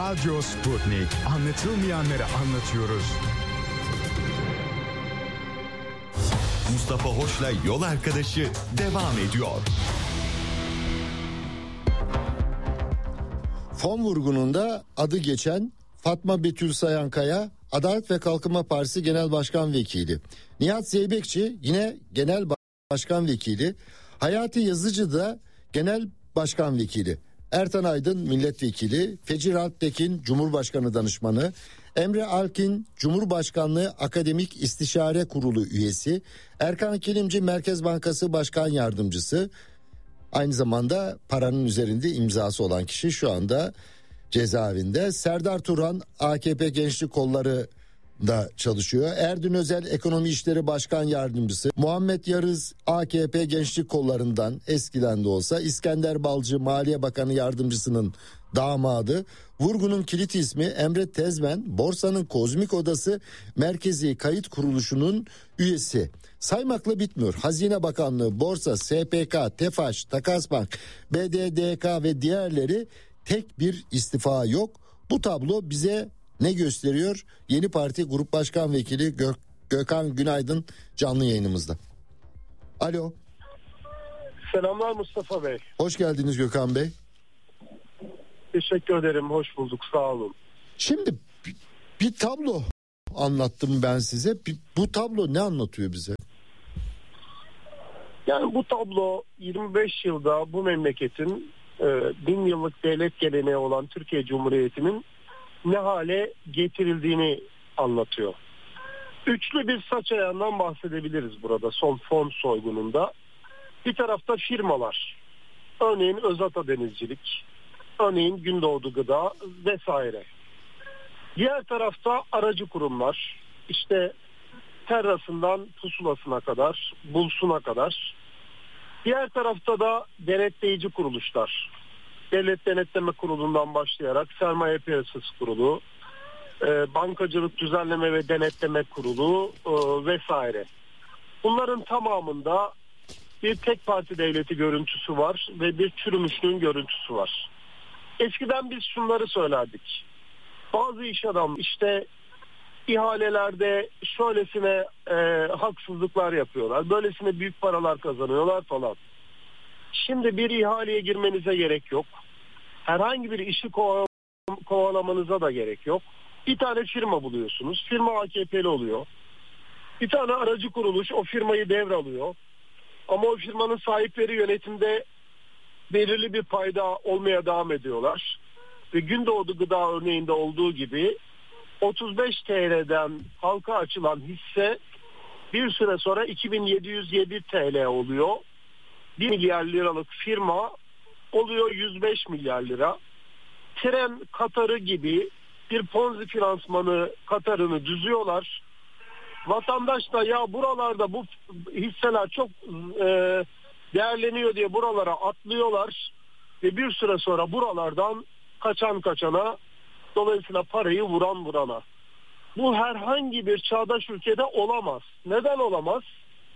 Radyo Sputnik. Anlatılmayanları anlatıyoruz. Mustafa Hoş'la Yol Arkadaşı devam ediyor. Fon vurgununda adı geçen Fatma Betül Sayankaya, Adalet ve Kalkınma Partisi Genel Başkan Vekili. Nihat Zeybekçi yine Genel Başkan Vekili. Hayati Yazıcı da Genel Başkan Vekili. Ertan Aydın Milletvekili. Fecir Alptekin Cumhurbaşkanı Danışmanı. Emre Alkin Cumhurbaşkanlığı Akademik İstişare Kurulu üyesi. Erkan Kilimci Merkez Bankası Başkan Yardımcısı. Aynı zamanda paranın üzerinde imzası olan kişi şu anda cezaevinde. Serdar Turan AKP Gençlik Kolları da çalışıyor. Erdün Özel Ekonomi İşleri Başkan Yardımcısı. Muhammed Yarız AKP Gençlik Kollarından eskiden de olsa. İskender Balcı Maliye Bakanı Yardımcısının damadı. Vurgunun kilit ismi Emre Tezmen, Borsa'nın Kozmik Odası Merkezi Kayıt Kuruluşu'nun üyesi. Saymakla bitmiyor. Hazine Bakanlığı, Borsa, SPK, TEFAŞ, Takasbank, BDDK ve diğerleri, tek bir istifa yok. Bu tablo bize ne gösteriyor? Yeni Parti Grup Başkan Vekili Gökhan Günaydın canlı yayınımızda. Alo. Selamlar Mustafa Bey. Hoş geldiniz Gökhan Bey. Teşekkür ederim. Hoş bulduk. Sağ olun. Şimdi bir tablo anlattım ben size. Bu tablo ne anlatıyor bize? Yani bu tablo 25 yılda bu memleketin 1000 yıllık devlet geleneği olan Türkiye Cumhuriyeti'nin ne hale getirildiğini anlatıyor. Üçlü bir saç ayağından bahsedebiliriz burada son fon soygununda. Bir tarafta firmalar, örneğin Özata Denizcilik, örneğin Gündoğdu Gıda vesaire. Diğer tarafta aracı kurumlar, işte Terras'ından Pusulası'na kadar, Bulsun'a kadar. Diğer tarafta da denetleyici kuruluşlar. Devlet Denetleme Kurulu'ndan başlayarak Sermaye Piyasası Kurulu, Bankacılık Düzenleme ve Denetleme Kurulu vesaire. Bunların tamamında bir tek parti devleti görüntüsü var ve bir çürümüşlüğün görüntüsü var. Eskiden biz şunları söylerdik. Bazı iş adam işte ihalelerde şöylesine haksızlıklar yapıyorlar, böylesine büyük paralar kazanıyorlar falan. Şimdi bir ihaleye girmenize gerek yok. Herhangi bir işi kovalamanıza da gerek yok. Bir tane firma buluyorsunuz. Firma AKP'li oluyor. Bir tane aracı kuruluş o firmayı devralıyor. Ama o firmanın sahipleri yönetimde belirli bir payda olmaya devam ediyorlar. Ve Gündoğdu Gıda örneğinde olduğu gibi 35 TL'den halka açılan hisse bir süre sonra 2707 TL oluyor. 1 milyar liralık firma oluyor 105 milyar lira. Tren Katarı gibi bir Ponzi finansmanı Katarını düzüyorlar. Vatandaş da ya buralarda bu hisseler çok değerleniyor diye buralara atlıyorlar. Ve bir süre sonra buralardan kaçan kaçana, dolayısıyla parayı vuran vurana. Bu herhangi bir çağdaş ülkede olamaz. Neden olamaz?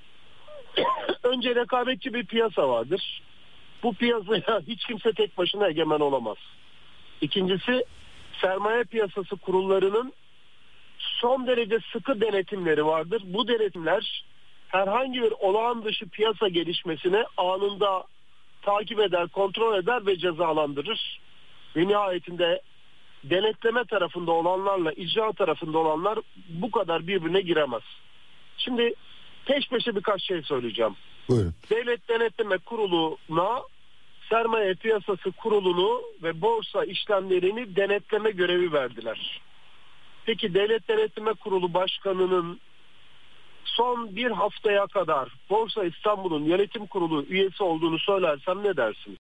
Önce rekabetçi bir piyasa vardır. Bu piyasaya hiç kimse tek başına egemen olamaz. İkincisi, sermaye piyasası kurullarının son derece sıkı denetimleri vardır. Bu denetimler herhangi bir olağan dışı piyasa gelişmesini anında takip eder, kontrol eder ve cezalandırır. Ve nihayetinde denetleme tarafında olanlarla icra tarafında olanlar bu kadar birbirine giremez. Şimdi peş peşe birkaç şey söyleyeceğim. Buyurun. Devlet Denetleme Kurulu'na Sermaye Piyasası Kurulu'nu ve borsa işlemlerini denetleme görevi verdiler. Peki Devlet Denetleme Kurulu Başkanı'nın son bir haftaya kadar Borsa İstanbul'un yönetim kurulu üyesi olduğunu söylersem ne dersin?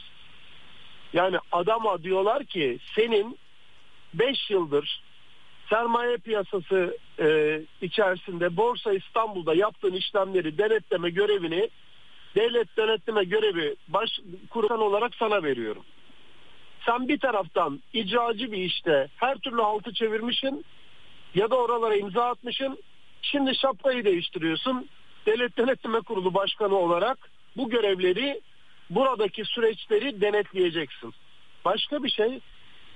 Yani adama diyorlar ki senin 5 yıldır sermaye piyasası içerisinde Borsa İstanbul'da yaptığın işlemleri denetleme görevini devlet denetleme görevi kurulan olarak sana veriyorum. Sen bir taraftan icracı bir işte her türlü haltı çevirmişsin ya da oralara imza atmışsın. Şimdi şapkayı değiştiriyorsun. Devlet Denetleme Kurulu Başkanı olarak bu görevleri, buradaki süreçleri denetleyeceksin. Başka bir şey,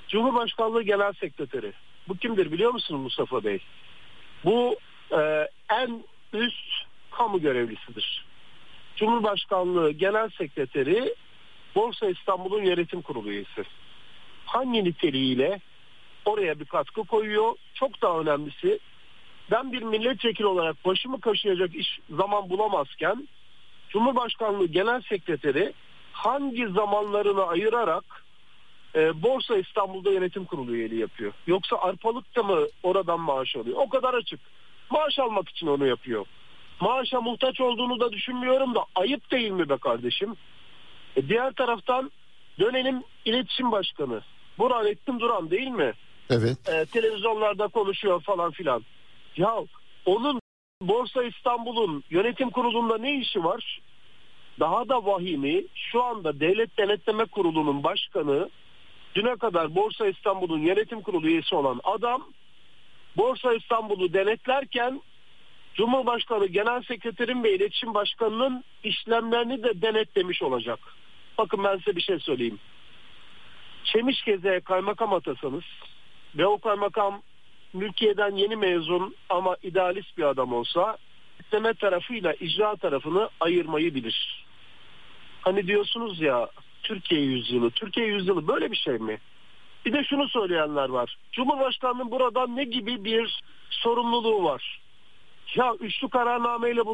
Cumhurbaşkanlığı Genel Sekreteri. Bu kimdir biliyor musunuz Mustafa Bey? Bu en üst kamu görevlisidir. Cumhurbaşkanlığı Genel Sekreteri Borsa İstanbul'un yönetim kurulu üyesi. Hangi niteliğiyle oraya bir katkı koyuyor? Çok daha önemlisi, ben bir milletvekili olarak başımı kaşıyacak iş zaman bulamazken Cumhurbaşkanlığı Genel Sekreteri hangi zamanlarını ayırarak Borsa İstanbul'da yönetim kurulu üyeliği yapıyor? Yoksa arpalıkta mı oradan maaş alıyor? O kadar açık. Maaş almak için onu yapıyor. Maaşa muhtaç olduğunu da düşünmüyorum da ayıp değil mi be kardeşim? Diğer taraftan dönelim iletişim başkanı. Burhanettin Duran değil mi? Evet. Televizyonlarda konuşuyor falan filan. Ya onun Borsa İstanbul'un yönetim kurulunda ne işi var? Daha da vahimi, şu anda Devlet Denetleme Kurulu'nun başkanı, düne kadar Borsa İstanbul'un yönetim kurulu üyesi olan adam, Borsa İstanbul'u denetlerken Cumhurbaşkanı Genel Sekreterin ve İletişim Başkanı'nın işlemlerini de denetlemiş olacak. Bakın ben size bir şey söyleyeyim. Çemişgeze'ye kaymakam atasanız ve o kaymakam mülkiyeden yeni mezun ama idealist bir adam olsa, denetleme tarafıyla icra tarafını ayırmayı bilir. Hani diyorsunuz ya Türkiye yüzyılı. Türkiye yüzyılı böyle bir şey mi? Bir de şunu söyleyenler var. Cumhurbaşkanının burada ne gibi bir sorumluluğu var? Ya üçlü kararnameyle